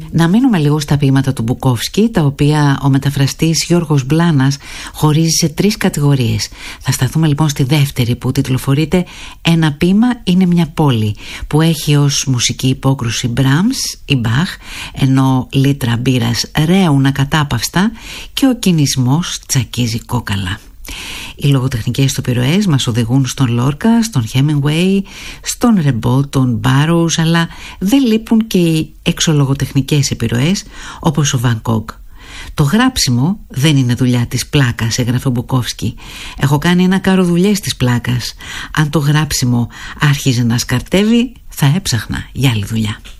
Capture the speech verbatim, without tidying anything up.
Να μείνουμε λίγο στα ποίηματα του Μπουκόφσκι, τα οποία ο μεταφραστής Γιώργος Μπλάνας χωρίζει σε τρεις κατηγορίες. Θα σταθούμε λοιπόν στη δεύτερη, που τιτλοφορείται «Ένα ποίημα είναι μια πόλη», που έχει ως μουσική υπόκρουση Μπράμς ή Μπαχ, ενώ λίτρα μπύρας ρέουν ακατάπαυστα και ο κινησμός τσακίζει κόκαλα. Οι λογοτεχνικές του επιρροές μας οδηγούν στον Λόρκα, στον Χέμινγκουέι, στον Ρεμπό, τον Μπάρος, αλλά δεν λείπουν και οι εξολογοτεχνικές επιρροές όπως ο Βαν Γκόγκ. Το γράψιμο δεν είναι δουλειά της πλάκας, έγραφε ο Μπουκόφσκι. Έχω κάνει ένα κάρο δουλειές της πλάκας. Αν το γράψιμο άρχιζε να σκαρτεύει, θα έψαχνα για άλλη δουλειά.